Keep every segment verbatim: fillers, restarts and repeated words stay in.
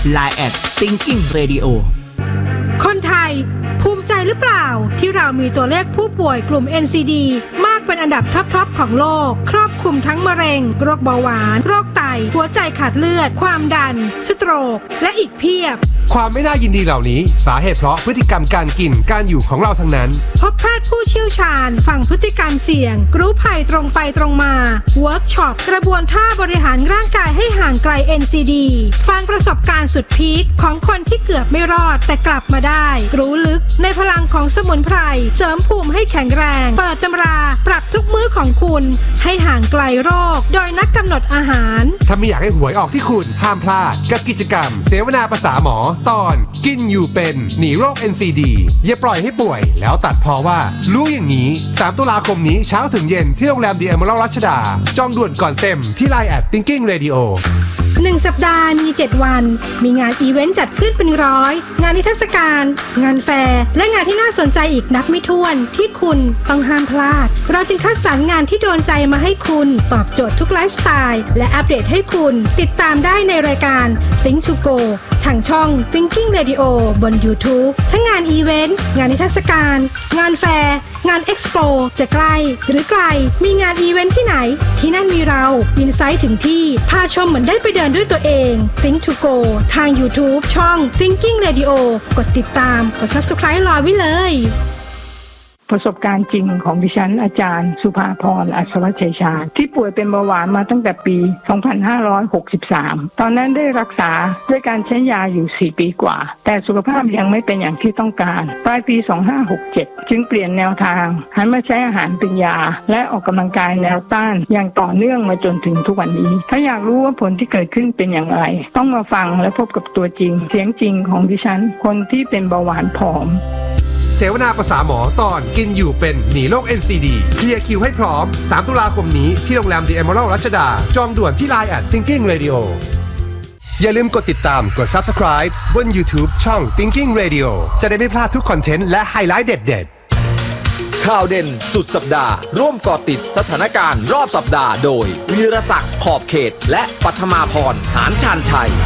ไลน์ แอท Thinking Radio คนไทยภูมิใจหรือเปล่าที่เรามีตัวเลขผู้ป่วยกลุ่ม เอ็น ซี ดี มากเป็นอันดับท็อปๆของโลกครอบคลุมทั้งมะเร็งโรคเบาหวานโรคไตหัวใจขาดเลือดความดันสโตรกและอีกเพียบความไม่น่ายินดีเหล่านี้สาเหตุเพราะพฤติกรรมการกินการอยู่ของเราทั้งนั้นพบแพทย์ผู้เชี่ยวชาญฟังพฤติกรรมเสี่ยงรู้ภัยตรงไปตรงมาเวิร์กช็อปกระบวนท่าบริหารร่างกายให้ห่างไกล เอ็น ซี ดี ฟังประสบการณ์สุดพีคของคนที่เกือบไม่รอดแต่กลับมาได้รู้ลึกในพลังของสมุนไพรเสริมภูมิให้แข็งแรงเปิดตำราปรับทุกมื้อของคุณให้ห่างไกลโรคโดยนักกำหนดอาหารถ้าไม่อยากให้หวยออกที่คุณห้ามพลาดกับกิจกรรมเสวนาภาษาหมอตอนกินอยู่เป็นหนีโรค เอ็น ซี ดี อย่าปล่อยให้ป่วยแล้วตัดพอว่ารู้อย่างนี้สามตุลาคมนี้เช้าถึงเย็นที่โรงแรม The Emerald รัชดาจองด่วนก่อนเต็มที่ ไลน์ แอท Thinking Radio หนึ่งสัปดาห์มีเจ็ดวันมีงานอีเวนต์จัดขึ้นเป็นร้อยงานนิทรรศการงานแฟร์และงานที่น่าสนใจอีกนับไม่ถ้วนที่คุณต้องห้ามพลาดเราจึงคัดสรรงานที่โดนใจมาให้คุณตอบโจทย์ทุกไลฟ์สไตล์และอัปเดตให้คุณติดตามได้ในรายการ Think to Go ทางช่อง Thinking Radio บน YouTube ทั้งงานอีเวนต์งานนิทรรศการงานแฟร์งานเอ็กซ์โปจะใกล้หรือไกลมีงานอีเวนต์ที่ไหนที่นั่นมีเราอินไซต์ถึงที่พาชมเหมือนได้ไปเดินด้วยตัวเอง Think to Go ทาง YouTube ช่อง Thinking Radio กดติดตามกด Subscribe รอไว้เลยประสบการณ์จริงของดิฉันอาจารย์สุภาพรอัศวชัยชาญที่ป่วยเป็นเบาหวานมาตั้งแต่ปี สองพันห้าร้อยหกสิบสาม ตอนนั้นได้รักษาด้วยการใช้ยาอยู่ สี่ปีกว่าแต่สุขภาพยังไม่เป็นอย่างที่ต้องการปลายปี สองพันห้าร้อยหกสิบเจ็ด จึงเปลี่ยนแนวทางหันมาใช้อาหารเป็นยาและออกกำลังกายแนวต้านอย่างต่อเนื่องมาจนถึงทุกวันนี้ถ้าอยากรู้ว่าผลที่เกิดขึ้นเป็นอย่างไรต้องมาฟังและพบกับตัวจริงเสียงจริงของดิฉันคนที่เป็นเบาหวานผอมเสวนาภาษาหมอตอนกินอยู่เป็นหนีโรค เอ็น ซี ดี เคลียร์คิวให้พร้อมสามตุลาคมนี้ที่โรงแรม The Emerald รัชดาจองด่วนที่ ไลน์ แอท Thinking Radio อย่าลืมกดติดตามกด Subscribe บน YouTube ช่อง Thinking Radio จะได้ไม่พลาดทุกคอนเทนต์และไฮไลท์เด็ดๆข่าวเด่นสุดสัปดาห์ร่วมเกาะติดสถานการณ์รอบสัปดาห์โดยวีรศักดิ์ขอบเขตและปัทมาพรหานชาญชัย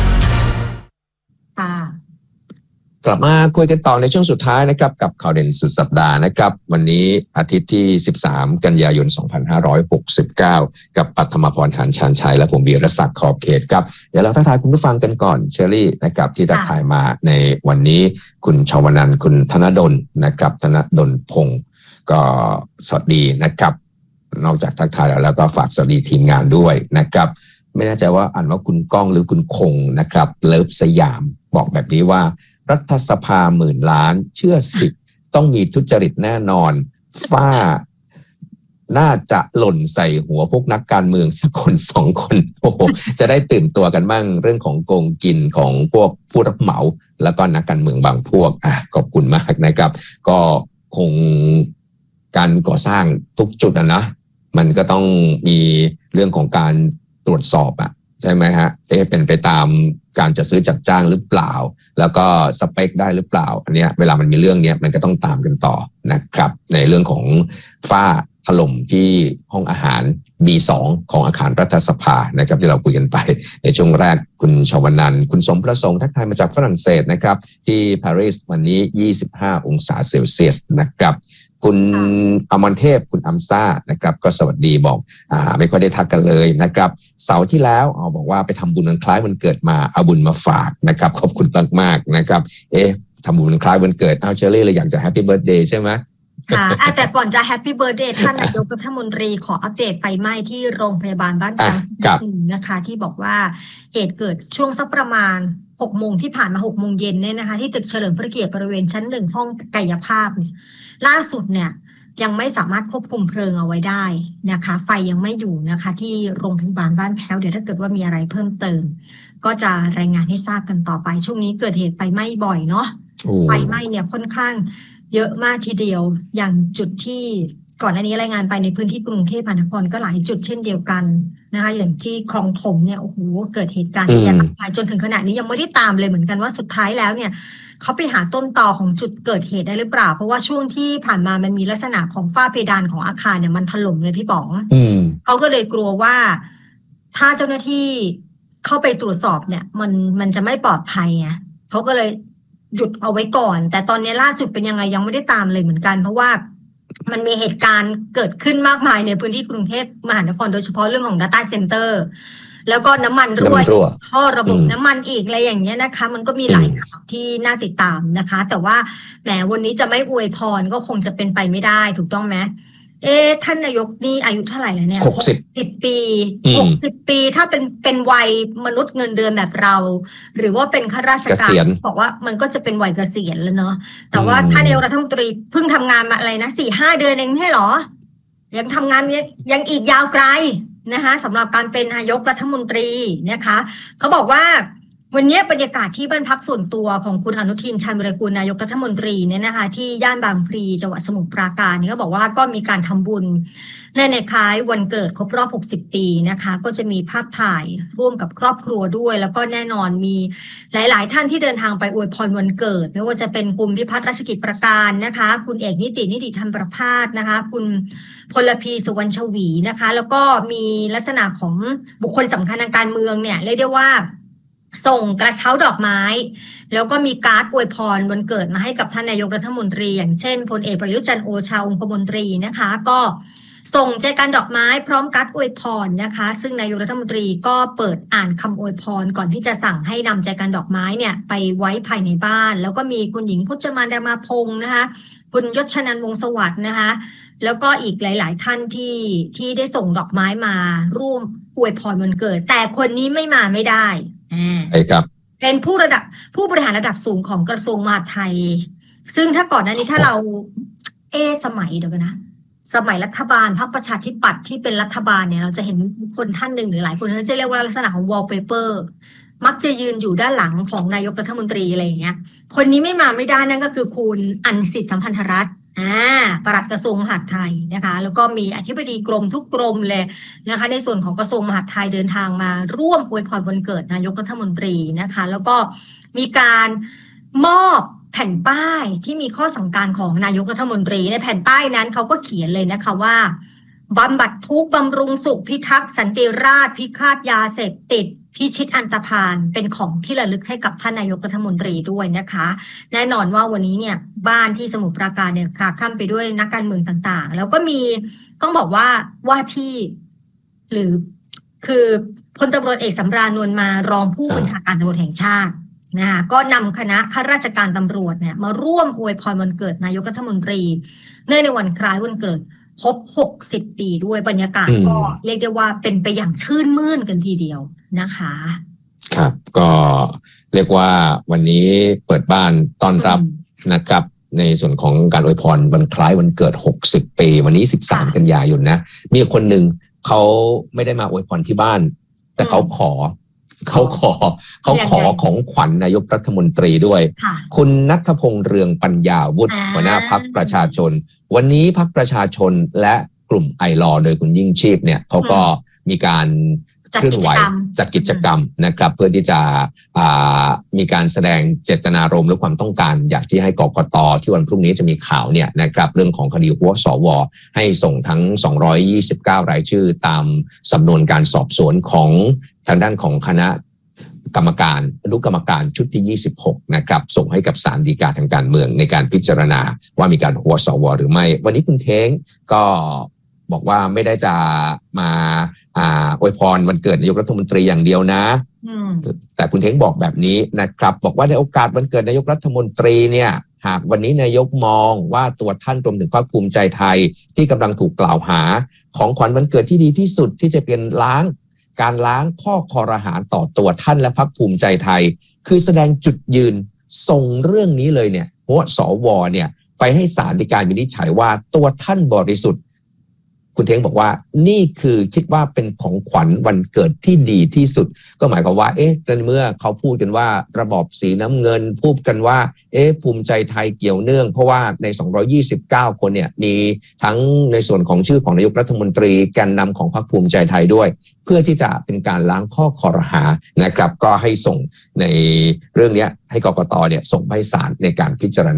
กลับมาคุยกันต่อในช่วงสุดท้ายนะครับกับข่าวเด่นสุดสัปดาห์นะครับวันนี้อาทิตย์ที่สิบสามกันยายนสองพันห้าร้อยหกสิบเก้ากับปัทมาพรหานชาญชัยและผมวีรศักดิ์ขอบเขตครับเดี๋ยวเราทักทายคุณผู้ฟังกันก่อนเชอรี่นะครับที่ทักทายมาในวันนี้คุณชวนันท์คุณธนดลนะครับธนดลพงศ์ก็สวัสดีนะครับนอกจากทักทายแล้วแล้วก็ฝากสวัสดีทีมงานด้วยนะครับไม่แน่ใจว่าอ่านว่าคุณก้องหรือคุณคงนะครับเลิฟสยามบอกแบบนี้ว่ารัฐสภาหมื่นล้านเชื่อสิต้องมีทุจริตแน่นอนฝ้าน่าจะหล่นใส่หัวพวกนักการเมืองสักคนสองคนโอ้โหจะได้ตื่นตัวกันบ้างเรื่องของโกงกินของพวกผู้รับเหมาแล้วก็นักการเมืองบางพวกอ่ะขอบคุณมากนะครับก็คงการก่อสร้างทุกจุดนะนะมันก็ต้องมีเรื่องของการตรวจสอบอ่ะใช่ไหมฮะเอ๊ะเป็นไปตามการจะซื้อจัดจ้างหรือเปล่าแล้วก็สเปคได้หรือเปล่าอันเนี้ยเวลามันมีเรื่องเนี้ยมันก็ต้องตามกันต่อนะครับในเรื่องของฝ้าถล่มที่ห้องอาหาร บี สอง ของอาคารรัฐสภานะครับที่เราคุยกันไปในช่วงแรกคุณชวนันท์คุณสมประสงค์ทักทายมาจากฝรั่งเศสนะครับที่ปารีสวันนี้ยี่สิบห้าองศาเซลเซียสนะครับคุณอมรเทพคุณอัมซ่านะครับก็สวัสดีบอกอ่าไม่ค่อยได้ทักกันเลยนะครับเสาร์ที่แล้วเอาบอกว่าไปทำบุญวันคล้ายวันเกิดมาเอาบุญมาฝากนะครับขอบคุณมากๆนะครับเอ๊ะทำบุญวันคล้ายวันเกิดอ้าวเชอรี่เลยอยากจะแฮปปี้เบิร์ธเดย์ใช่ไหมค่ะแต่ก่อนจะแฮปปี้เบิร์ธเดย์ท่านนายกรัฐมนตรีขออัปเดตไฟไหม้ที่โรงพยาบาลบ้านกลางนะคะที่บอกว่าเหตุเกิดช่วงสักประมาณหกโมงที่ผ่านมาหกโมงเย็นเนี่ยนะคะที่ตึกเฉลิมพระเกียรติบริเวณชั้นหนึ่งห้องกายภาพเนี่ยล่าสุดเนี่ยยังไม่สามารถควบคุมเพลิงเอาไว้ได้นะคะไฟยังไม่อยู่นะคะที่โรงพยาบาลบ้านแพ้วเดี๋ยวถ้าเกิดว่ามีอะไรเพิ่มเติมก็จะรายงานให้ทราบกันต่อไปช่วงนี้เกิดเหตุไฟไหม้บ่อยเนาะไฟไหม้เนี่ยค่อนข้างเยอะมากทีเดียวอย่างจุดที่ก่อนหน้านี้รายงานไปในพื้นที่กรุงเทพมหานครก็หลายจุดเช่นเดียวกันนะคะอย่างที่คลองถมเนี่ยโอ้โหเกิดเหตุการณ์ที่มากจนถึงขณะนี้ยังไม่ได้ตามเลยเหมือนกันว่าสุดท้ายแล้วเนี่ยเขาไปหาต้นตอของจุดเกิดเหตุได้หรือเปล่าเพราะว่าช่วงที่ผ่านมามันมีลักษณะของฝ้าเพดานของอาคารเนี่ยมันถล่มเลยพี่ป๋องเขาก็เลยกลัวว่าถ้าเจ้าหน้าที่เข้าไปตรวจสอบเนี่ยมันมันจะไม่ปลอดภัยไงเขาก็เลยหยุดเอาไว้ก่อนแต่ตอนนี้ล่าสุดเป็นยังไงยังไม่ได้ตามเลยเหมือนกันเพราะว่ามันมีเหตุการณ์เกิดขึ้นมากมายในพื้นที่กรุงเทพมหานครโดยเฉพาะเรื่องของ Data Center แล้วก็น้ำมันรั่วท่อระบบน้ำมันอีกอะไรอย่างเงี้ยนะคะมันก็มีหลายข่าวที่น่าติดตามนะคะแต่ว่าแหมวันนี้จะไม่อวยพรก็คงจะเป็นไปไม่ได้ถูกต้องไหมเอ๊ะท่านนายกนี่อายุเท่าไหร่แล้วเนี่ยหกสิบปีหกสิบปีถ้าเป็นเป็นวัยมนุษย์เงินเดือนแบบเราหรือว่าเป็นข้าราชการบอกว่ามันก็จะเป็นวัยเกษียณแล้วเนาะแต่ว่าท่านนายกรัฐมนตรีเพิ่งทำงานมาอะไรนะสี่ห้าเดือนเองไม่ใช่หรอยังทำงานยังอีกยาวไกลนะคะสำหรับการเป็นนายกรัฐมนตรีนะคะเขาบอกว่าวันนี้บรรยากาศที่บ้านพักส่วนตัวของคุณอนุทินชาญวิรากูลนายกรัฐมนตรีเนี่ยนะคะที่ย่านบางพลีจังหวัดสมุทรปราการนี่ก็บอกว่าก็มีการทำบุญในในคล้ายวันเกิดครบรอบหกสิบปีนะคะก็จะมีภาพถ่ายร่วมกับครอบครัวด้วยแล้วก็แน่นอนมีหลายๆท่านที่เดินทางไปอวยพรวันเกิดไม่ว่าจะเป็นคุณพิพัฒน์รัชกิจประการนะคะคุณเอกนิตินิติธรรมประภาสนะคะคุณพลพีสุวรรณชวีนะคะแล้วก็มีลักษณะของบุคคลสำคัญทางการเมืองเนี่ยเรียกได้ว่าส่งกระเช้าดอกไม้แล้วก็มีการ์ดอวยพรวันเกิดมาให้กับท่านนายกรัฐมนตรีอย่างเช่นพลเอกประยุทธ์จันทร์โอชาองคมนตรีนะคะก็ส่งแจกันดอกไม้พร้อมการ์ดอวยพรนะคะซึ่งนายกรัฐมนตรีก็เปิดอ่านคำอวยพรก่อนที่จะสั่งให้นำแจกันดอกไม้เนี่ยไปไว้ภายในบ้านแล้วก็มีคุณหญิงพจมานดามาพงศ์นะคะคุณยศชนันท์วงศ์สวัสดิ์นะคะแล้วก็อีกหลายๆท่านที่ที่ได้ส่งดอกไม้มาร่วมอวยพรวันเกิดแต่คนนี้ไม่มาไม่ได้ใช่ครับเป็นผู้ระดับผู้บริหารระดับสูงของกระทรวงมหาดไทยซึ่งถ้าก่อนหน้านี้ถ้าเราเอสมัยเดี๋ยวกันนะสมัยรัฐบาลพรรคประชาธิปัตย์ที่เป็นรัฐบาลเนี่ยเราจะเห็นคนท่านหนึ่งหรือหลายคนเขาจะเรียกว่าลักษณะของ wallpaper มักจะยืนอยู่ด้านหลังของนายกรัฐมนตรีอะไรอย่างเงี้ยคนนี้ไม่มาไม่ได้นั่นก็คือคุณอัญสิทธิ์สัมพันธรัตน์อ่าปลัดกระทรวงมหาดไทยนะคะแล้วก็มีอธิบดีกรมทุกกรมเลยนะคะในส่วนของกระทรวงมหาดไทยเดินทางมาร่วมอวยพรวันเกิดนายกรัฐมนตรีนะคะแล้วก็มีการมอบแผ่นป้ายที่มีข้อสั่งการของนายกรัฐมนตรีในแผ่นป้ายนั้นเขาก็เขียนเลยนะคะว่าบำบัดทุกข์บำรุงสุขพิทักษ์สันติราษฎร์พิฆาตยาเสพติดพิชิตอันตพาลเป็นของที่ระลึกให้กับท่านนายกรัฐมนตรีด้วยนะคะแน่นอนว่าวันนี้เนี่ยบ้านที่สมุทรปราการเนี่ยคลาคล่ำไปด้วยนักการเมืองต่างๆแล้วก็มีต้องบอกว่าว่าที่หรือคือพลตำรวจเอกสำราญนวลมารองผู้บัญชาการตำรวจแห่งชาตินะคะก็นำคณะข้าราชการตำรวจเนี่ยมาร่วมอวยพรวันเกิดนายกรัฐมนตรีเนื่องในวันคล้ายวันเกิดครบหกสิบปีด้วยบรรยากาศก็เรียกได้ว่าเป็นไปอย่างชื่นมื่นกันทีเดียวนะคะครับก็เรียกว่าวันนี้เปิดบ้านต้อนรับนะครับในส่วนของการอวยพรวันคล้ายวันเกิดหกสิบปีวันนี้สิบสามกันยายนนะมีคนหนึ่งเขาไม่ได้มาอวยพรที่บ้านแต่เขาขอเขาขอเขาขอของขวัญ นายกรัฐมนตรีด้วยคุณณัฐพงษ์เรืองปัญญาวุฒิหัวหน้าพรรคประชาชนวันนี้พรรคประชาชนและกลุ่มไอลอโดยคุณยิ่งชีพเนี่ยเขาก็มีการเคลื่อนไหวจัดกิจกรรมนะครับเพื่อที่จะมีการแสดงเจตนารมณ์และความต้องการอยากที่ให้กกต.ที่วันพรุ่งนี้จะมีข่าวเนี่ยนะครับเรื่องของคดีหัวสว.ให้ส่งทั้งสองร้อยยี่สิบเก้ารายชื่อตามสำนวนการสอบสวนของทางด้านของคณะกรรมการอนุกรรมการชุดที่ยี่สิบหกนะครับส่งให้กับศาลฎีกาทางการเมืองในการพิจารณาว่ามีการหัวสว.หรือไม่วันนี้คุณเท้งก็บอกว่าไม่ได้จะมาอ่าอวยพรวันเกิดนายกรัฐมนตรีอย่างเดียวนะแต่คุณเท้งบอกแบบนี้นะครับบอกว่าในโอกาสวันเกิดนายกรัฐมนตรีเนี่ยหากวันนี้นายกมองว่าตัวท่านรวมถึงพรรคภูมิใจไทยที่กำลังถูกกล่าวหาของขวัญวันเกิดที่ดีที่สุดที่จะเป็นล้างการล้างข้อคอรหาต่อตัวท่านและพรรคภูมิใจไทยคือแสดงจุดยืนส่งเรื่องนี้เลยเนี่ยเพราะสวเนี่ยไปให้ศาลฎีกาวินิจฉัยว่าตัวท่านบริสุทธิ์คุณเท้งบอกว่านี่คือคิดว่าเป็นของขวัญวันเกิดที่ดีที่สุดก็หมายความว่าเอ๊ะในเมื่อเขาพูดกันว่าระบอบสีน้ำเงินพูดกันว่าเอ๊ะภูมิใจไทยเกี่ยวเนื่องเพราะว่าในสองร้อยยี่สิบเก้าคนเนี่ยมีทั้งในส่วนของชื่อของนายกรัฐมนตรีแกนนำของพรรคภูมิใจไทยด้วยเพื่อที่จะเป็นการล้างข้อคอรหานะครับก็ให้ส่งในเรื่องนี้ให้กกต.เนี่ยส่งไปศาลในการพิจารณา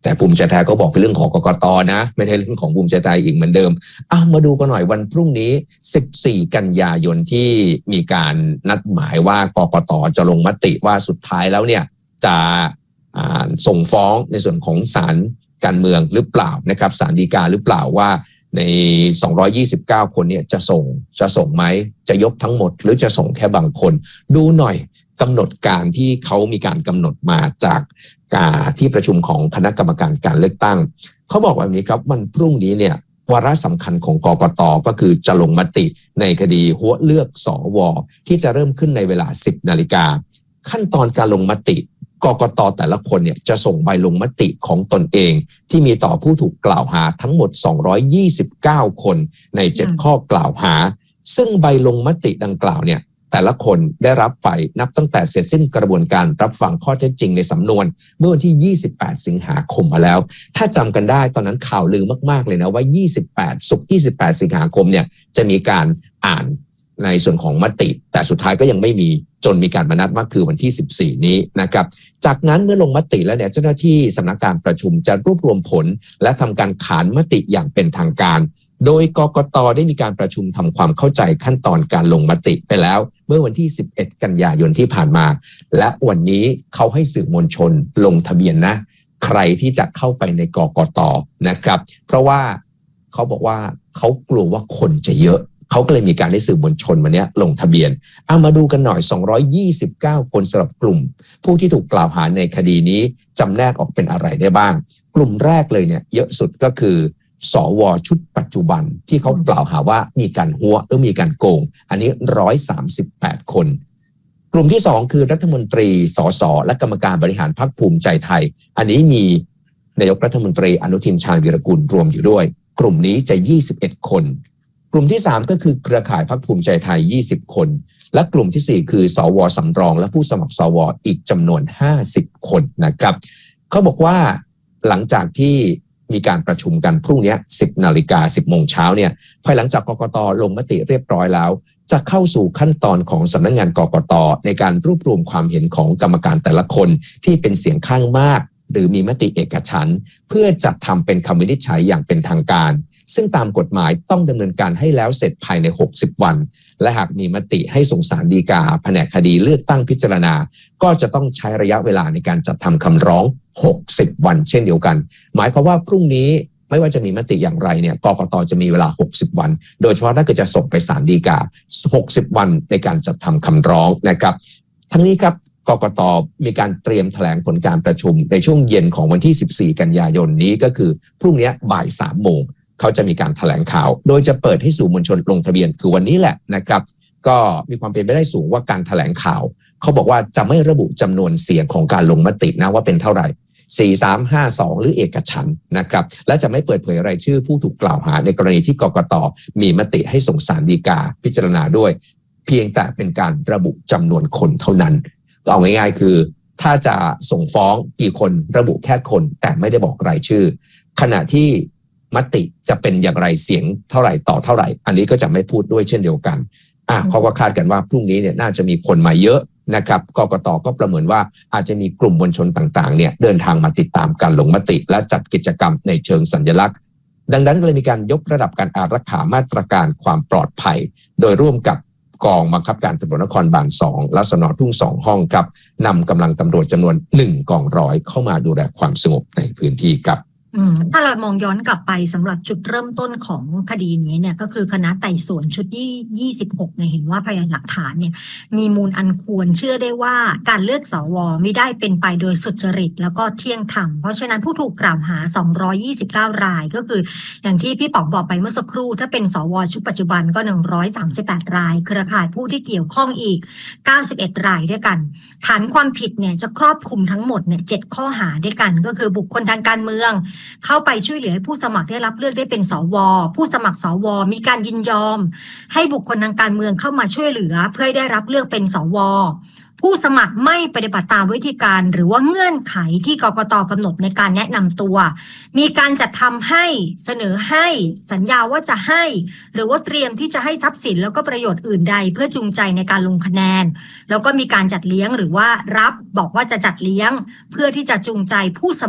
แต่ภูมิใจไทยก็บอกเป็นเรื่องของกกต.นะไม่ใช่เรื่องของภูมิใจไทยอีกเหมือนเดิมอ่ะมาดูกันหน่อยวันพรุ่งนี้สิบสี่กันยายนที่มีการนัดหมายว่ากกต.จะลงมติว่าสุดท้ายแล้วเนี่ยจะส่งฟ้องในส่วนของศาลการเมืองหรือเปล่านะครับศาลฎีกาหรือเปล่าว่าในสองร้อยยี่สิบเก้าคนเนี่ยจะส่งจะส่งไหมจะยกทั้งหมดหรือจะส่งแค่บางคนดูหน่อยกำหนดการที่เขามีการกำหนดมาจากที่ประชุมของคณะกรรมการการเลือกตั้งเขาบอกแบบนี้ครับวันพรุ่งนี้เนี่ยวาระสำคัญของกกต.ก็คือจะลงมติในคดีหัวเลือกสวที่จะเริ่มขึ้นในเวลา สิบนาฬิกาขั้นตอนการลงมติกกต.แต่ละคนเนี่ยจะส่งใบลงมติของตนเองที่มีต่อผู้ถูกกล่าวหาทั้งหมดสองร้อยยี่สิบเก้าคนในเจ็ดข้อกล่าวหาซึ่งใบลงมติดังกล่าวเนี่ยแต่ละคนได้รับไปนับตั้งแต่เสร็จสิ้นกระบวนการรับฟังข้อเท็จจริงในสำนวนเมื่อวันที่ยี่สิบแปดสิงหาคมมาแล้วถ้าจำกันได้ตอนนั้นข่าวลือมากๆเลยนะว่ายี่สิบแปดศุกร์ยี่สิบแปดสิงหาคมเนี่ยจะมีการอ่านในส่วนของมติแต่สุดท้ายก็ยังไม่มีจนมีการมานัดว่าคือวันที่สิบสี่นี้นะครับจากนั้นเมื่อลงมติแล้วเนี่ยเจ้าหน้าที่สำนักการประชุมจะรวบรวมผลและทำการขานมติอย่างเป็นทางการโดยกกต.ได้มีการประชุมทำความเข้าใจขั้นตอนการลงมติไปแล้วเมื่อวันที่สิบเอ็ดกันยายนที่ผ่านมาและวันนี้เขาให้สื่อมวลชนลงทะเบียนนะใครที่จะเข้าไปในกกต.นะครับเพราะว่าเขาบอกว่าเขากลัวว่าคนจะเยอะเขาก็เลยมีการให้สื่อมวลชนวันนี้ลงทะเบียนเอามาดูกันหน่อยสองร้อยยี่สิบเก้าคนสำหรับกลุ่มผู้ที่ถูกกล่าวหาในคดีนี้จำแนกออกเป็นอะไรได้บ้างกลุ่มแรกเลยเนี่ยเยอะสุดก็คือสวชุดปัจจุบันที่เขากล่าวหาว่ามีการหัวหรือมีการโกงอันนี้หนึ่งร้อยสามสิบแปดคนกลุ่มที่สองคือรัฐมนตรีสสและกรรมการบริหารพรรคภูมิใจไทยอันนี้มีนายกรัฐมนตรีอนุทินชาญวีรกูลรวมอยู่ด้วยกลุ่มนี้จะยี่สิบเอ็ดคนกลุ่มที่สามก็คือเครือข่ายพรรคภูมิใจไทยยี่สิบคนและกลุ่มที่สี่คือสวสำรองและผู้สมัครสวอีกจำนวนห้าสิบคนนะครับเขาบอกว่าหลังจากที่มีการประชุมกันพรุ่งนี้สิบนาฬิกาสิบโมงเช้าเนี่ยภายหลังจากกกต.ลงมติเรียบร้อยแล้วจะเข้าสู่ขั้นตอนของสำนักงานกกต.ในการรวบรวมความเห็นของกรรมการแต่ละคนที่เป็นเสียงข้างมากหรือมีมติเอกฉันท์เพื่อจัดทำเป็นคำวินิจฉัยอย่างเป็นทางการซึ่งตามกฎหมายต้องดำเนินการให้แล้วเสร็จภายในหกสิบวันและหากมีมติให้ส่งศาลฎีกาแผนกคดีเลือกตั้งพิจารณาก็จะต้องใช้ระยะเวลาในการจัดทำคำร้องหกสิบวันเช่นเดียวกันหมายความว่าพรุ่งนี้ไม่ว่าจะมีมติอย่างไรเนี่ยกกต.จะมีเวลาหกสิบวันโดยเฉพาะถ้าเกิดจะส่งไปศาลฎีกาหกสิบวันในการจัดทำคำร้องนะครับทั้งนี้ครับกกต.มีการเตรียมแถลงผลการประชุมในช่วงเย็นของวันที่สิบสี่กันยายนนี้ก็คือพรุ่งนี้บ่ายสามโมงเขาจะมีการแถลงข่าวโดยจะเปิดให้สื่อมวลชนลงทะเบียนคือวันนี้แหละนะครับก็มีความเป็นไปได้สูงว่าการแถลงข่าวเขาบอกว่าจะไม่ระบุจำนวนเสียงของการลงมตินะว่าเป็นเท่าไหร่สี่ สาม ห้า สองหรือเอกฉันท์นะครับและจะไม่เปิดเผยรายชื่อผู้ถูกกล่าวหาในกรณีที่กกต.มีมติให้ส่งศาลฎีกาพิจารณาด้วยเพียงแต่เป็นการระบุจำนวนคนเท่านั้นก็เอาง่ายๆคือถ้าจะส่งฟ้องกี่คนระบุแค่คนแต่ไม่ได้บอกรายชื่อขณะที่มติจะเป็นอย่างไรเสียงเท่าไหร่ต่อเท่าไหร่อันนี้ก็จะไม่พูดด้วยเช่นเดียวกันอ่ะเขาก็คาดกันว่าพรุ่งนี้เนี่ยน่าจะมีคนมาเยอะนะครับกกต.ก็ประเมินว่าอาจจะมีกลุ่มมวลชนต่างๆเนี่ยเดินทางมาติดตามการลงมติและจัดกิจกรรมในเชิงสัญลักษณ์ดังนั้นก็เลยมีการยกระดับการอารักขามาตรการความปลอดภัยโดยร่วมกับกองบังคับการตำรวจนครบาลสองและสน.ทุ่งสองห้องครับนำกำลังตำรวจจำนวนหนึ่งกองร้อยเข้ามาดูแลความสงบในพื้นที่ครับถ้าเรามองย้อนกลับไปสำหรับจุดเริ่มต้นของคดีนี้เนี่ยก็คือคณะไต่สวนชุดที่ยี่สิบหกเนี่ยเห็นว่าพยานหลักฐานเนี่ยมีมูลอันควรเชื่อได้ว่าการเลือกสวไม่ได้เป็นไปโดยสุจริตแล้วก็เที่ยงธรรมเพราะฉะนั้นผู้ถูกกล่าวหาสองร้อยยี่สิบเก้ารายก็คืออย่างที่พี่ป๋องบอกไปเมื่อสักครู่ถ้าเป็นสวชุดปัจจุบันก็หนึ่งร้อยสามสิบแปดรายเครือข่ายผู้ที่เกี่ยวข้องอีกเก้าสิบเอ็ดรายด้วยกันฐานความผิดเนี่ยจะครอบคลุมทั้งหมดเนี่ยเจ็ดข้อหาด้วยกันก็คือบุคคลทางการเมืองเข้าไปช่วยเหลือให้ผู้สมัครได้รับเลือกได้เป็นสวผู้สมัครสวมีการยินยอมให้บุคคลทางการเมืองเข้ามาช่วยเหลือเพื่อให้ได้รับเลือกเป็นสวผู้สมัครไม่ปฏิบัติตามวิธีการหรือว่าเงื่อนไขที่กกต.กำหนดในการแนะนำตัวมีการจัดทำให้เสนอให้สัญญาว่าจะให้หรือว่าเตรียมที่จะให้ทรัพย์สินแล้วก็ประโยชน์อื่นใดเพื่อจูงใจในการลงคะแนนแล้วก็มีการจัดเลี้ยงหรือว่ารับบอกว่าจะจัดเลี้ยงเพื่อที่จะจูงใจผู้สมัคร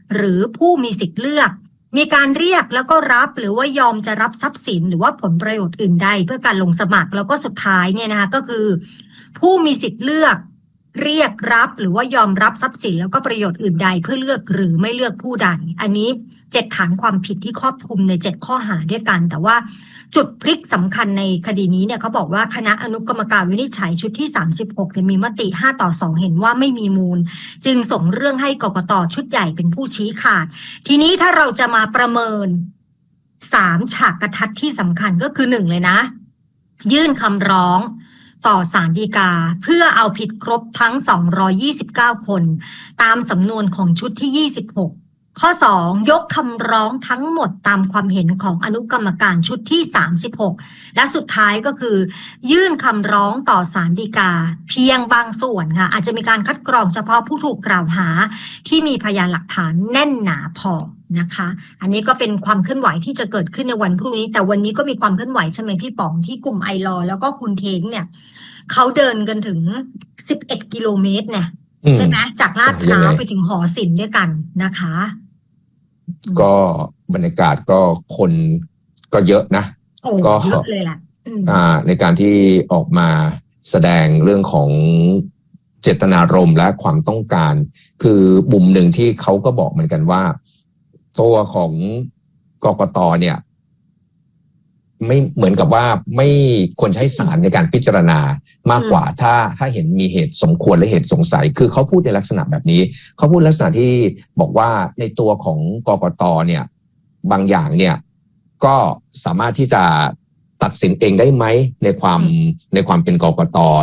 หรือผู้มีสิทธิ์เลือกมีการเรียกแล้วก็รับหรือว่ายอมจะรับทรัพย์สินหรือว่าผลประโยชน์อื่นใดเพื่อการลงสมัครแล้วก็สุดท้ายเนี่ยนะคะก็คือผู้มีสิทธิ์เลือกเรียกรับหรือว่ายอมรับทรัพย์สินแล้วก็ประโยชน์อื่นใดเพื่อเลือกหรือไม่เลือกผู้ใดอันนี้เจ็ดฐานความผิดที่ครอบคลุมในเจ็ดข้อหาด้วยกันแต่ว่าจุดพลิกสำคัญในคดีนี้เนี่ยเขาบอกว่าคณะอนุกรรมการวินิจฉัยชุดที่สามสิบหกเนี่ยมีมติห้าต่อสองเห็นว่าไม่มีมูลจึงส่งเรื่องให้กกต.ชุดใหญ่เป็นผู้ชี้ขาดทีนี้ถ้าเราจะมาประเมินสามฉากกระทัดที่สำคัญก็คือหนึ่งเลยนะยื่นคำร้องต่อศาลฎีกาเพื่อเอาผิดครบทั้งสองร้อยยี่สิบเก้าคนตามสำนวนของชุดที่ยี่สิบหกข้อสองยกคำร้องทั้งหมดตามความเห็นของอนุกรรมการชุดที่สามสิบหกและสุดท้ายก็คือยื่นคำร้องต่อศาลฎีกาเพียงบางส่วนค่ะอาจจะมีการคัดกรองเฉพาะผู้ถูกกล่าวหาที่มีพยานหลักฐานแน่นหนาพอนะคะอันนี้ก็เป็นความเคลื่อนไหวที่จะเกิดขึ้นในวันพรุ่งนี้แต่วันนี้ก็มีความเคลื่อนไหวใช่ไหมพี่ป๋องที่กลุ่มไอลอแล้วก็คุณเทงเนี่ยเขาเดินกันถึงสิบเอ็ดกิโลเมตรเนี่ยใช่ไหมจากลาดพร้าวไปถึงหอศิลป์ด้วยกันนะคะก็บรรยากาศก็คนก็เยอะนะก็เยอะเลยแหละในการที่ออกมาแสดงเรื่องของเจตนารมณ์และความต้องการคือมุมหนึ่งที่เขาก็บอกเหมือนกันว่าตัวของกกต.เนี่ยไม่เหมือนกับว่าไม่ควรใช้ศาลในการพิจารณามากกว่าถ้าถ้าเห็นมีเหตุสมควรและเหตุสงสัยคือเขาพูดในลักษณะแบบนี้เขาพูดลักษณะที่บอกว่าในตัวของกกต.เนี่ยบางอย่างเนี่ยก็สามารถที่จะตัดสินเองได้ไหมในความในความเป็นกกต.ห